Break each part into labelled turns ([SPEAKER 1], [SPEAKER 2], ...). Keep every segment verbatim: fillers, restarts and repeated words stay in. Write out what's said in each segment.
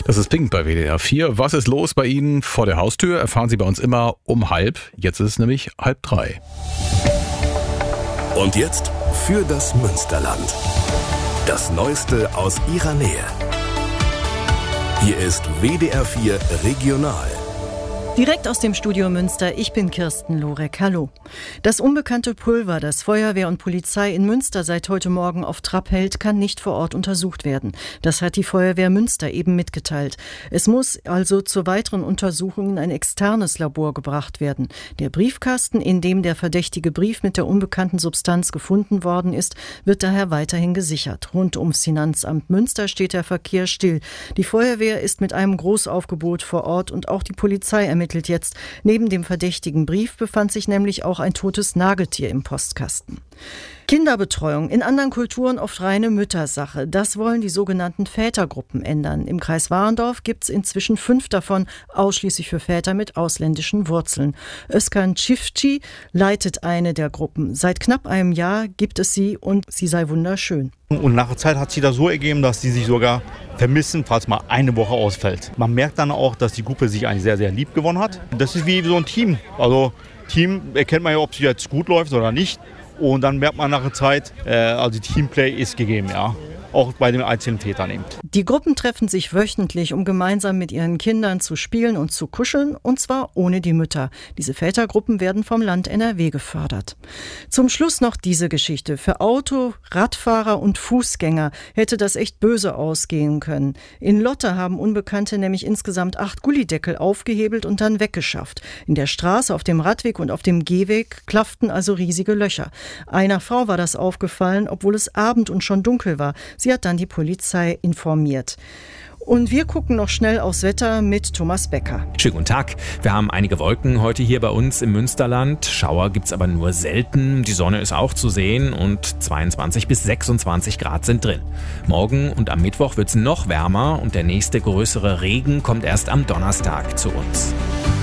[SPEAKER 1] Das ist Pink bei W D R vier. Was ist los bei Ihnen vor der Haustür? Erfahren Sie bei uns immer um halb. Jetzt ist es nämlich halb drei.
[SPEAKER 2] Und jetzt für das Münsterland. Das Neueste aus Ihrer Nähe. Hier ist W D R vier Regional.
[SPEAKER 3] Direkt aus dem Studio Münster, ich bin Kirsten Lorek. Hallo. Das unbekannte Pulver, das Feuerwehr und Polizei in Münster seit heute Morgen auf Trab hält, kann nicht vor Ort untersucht werden. Das hat die Feuerwehr Münster eben mitgeteilt. Es muss also zur weiteren Untersuchung in ein externes Labor gebracht werden. Der Briefkasten, in dem der verdächtige Brief mit der unbekannten Substanz gefunden worden ist, wird daher weiterhin gesichert. Rund ums Finanzamt Münster steht der Verkehr still. Die Feuerwehr ist mit einem Großaufgebot vor Ort und auch die Polizei ermittelt jetzt. Neben dem verdächtigen Brief befand sich nämlich auch ein totes Nagetier im Postkasten. Kinderbetreuung, in anderen Kulturen oft reine Müttersache. Das wollen die sogenannten Vätergruppen ändern. Im Kreis Warendorf gibt es inzwischen fünf davon, ausschließlich für Väter mit ausländischen Wurzeln. Özkan Çiftçi leitet eine der Gruppen. Seit knapp einem Jahr gibt es sie und sie sei wunderschön.
[SPEAKER 4] Und nach der Zeit hat sich das so ergeben, dass die sich sogar vermissen, falls mal eine Woche ausfällt. Man merkt dann auch, dass die Gruppe sich eigentlich sehr, sehr lieb gewonnen hat. Das ist wie so ein Team. Also Team erkennt man ja, ob es jetzt gut läuft oder nicht. Und dann merkt man nach der Zeit, äh, also die Teamplay ist gegeben, ja. Auch bei den einzelnen Vätern eben.
[SPEAKER 3] Die Gruppen treffen sich wöchentlich, um gemeinsam mit ihren Kindern zu spielen und zu kuscheln, und zwar ohne die Mütter. Diese Vätergruppen werden vom Land N R W gefördert. Zum Schluss noch diese Geschichte. Für Auto, Radfahrer und Fußgänger hätte das echt böse ausgehen können. In Lotte haben Unbekannte nämlich insgesamt acht Gullideckel aufgehebelt und dann weggeschafft. In der Straße, auf dem Radweg und auf dem Gehweg klafften also riesige Löcher. Einer Frau war das aufgefallen, obwohl es Abend und schon dunkel war. Sie hat dann die Polizei informiert. Und wir gucken noch schnell aufs Wetter mit Thomas Becker.
[SPEAKER 5] Schönen guten Tag. Wir haben einige Wolken heute hier bei uns im Münsterland. Schauer gibt's aber nur selten. Die Sonne ist auch zu sehen und zweiundzwanzig bis sechsundzwanzig Grad sind drin. Morgen und am Mittwoch wird's noch wärmer und der nächste größere Regen kommt erst am Donnerstag zu uns.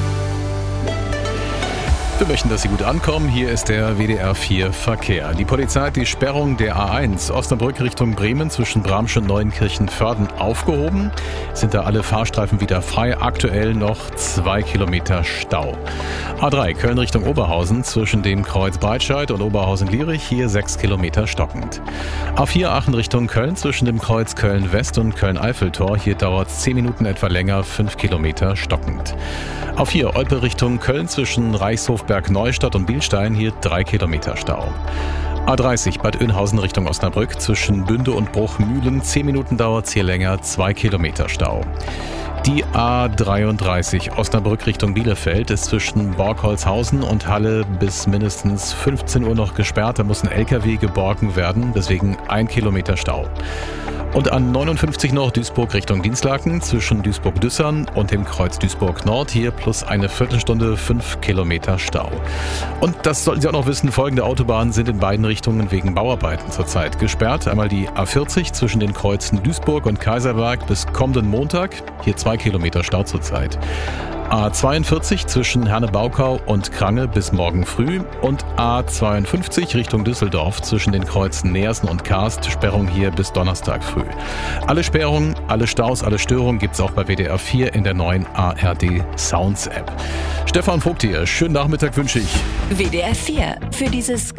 [SPEAKER 1] Wir möchten, dass Sie gut ankommen. Hier ist der W D R vier Verkehr. Die Polizei hat die Sperrung der A eins Osnabrück Richtung Bremen zwischen Bramsch und Neuenkirchen-Vörden aufgehoben. Sind da alle Fahrstreifen wieder frei. Aktuell noch zwei Kilometer Stau. A drei Köln Richtung Oberhausen zwischen dem Kreuz Breitscheid und Oberhausen-Lierich. Hier sechs Kilometer stockend. A vier Aachen Richtung Köln zwischen dem Kreuz Köln-West und Köln-Eiffeltor. Hier dauert es zehn Minuten etwa länger, fünf Kilometer stockend. A vier Olpe Richtung Köln zwischen Reichshofberg Neustadt und Bielstein, hier drei Kilometer Stau. A dreißig Bad Oeynhausen Richtung Osnabrück zwischen Bünde und Bruchmühlen, zehn Minuten dauert es hier länger, zwei Kilometer Stau. Die A dreiunddreißig Osnabrück Richtung Bielefeld ist zwischen Borgholzhausen und Halle bis mindestens fünfzehn Uhr noch gesperrt. Da muss ein L K W geborgen werden, deswegen ein Kilometer Stau. Und an neunundfünfzig noch Duisburg Richtung Dinslaken zwischen Duisburg-Düssern und dem Kreuz Duisburg-Nord, hier plus eine Viertelstunde, fünf Kilometer Stau. Und das sollten Sie auch noch wissen, folgende Autobahnen sind in beiden Richtungen wegen Bauarbeiten zurzeit gesperrt. Einmal die A vierzig zwischen den Kreuzen Duisburg und Kaiserberg bis kommenden Montag, hier zwei Kilometer Stau zurzeit. A zweiundvierzig zwischen Herne-Baukau und Krange bis morgen früh und A zweiundfünfzig Richtung Düsseldorf zwischen den Kreuzen Neersen und Karst, Sperrung hier bis Donnerstag früh. Alle Sperrungen, alle Staus, alle Störungen gibt's auch bei W D R vier in der neuen A R D Sounds App. Stefan Vogt hier, schönen Nachmittag wünsche ich.
[SPEAKER 6] W D R vier für dieses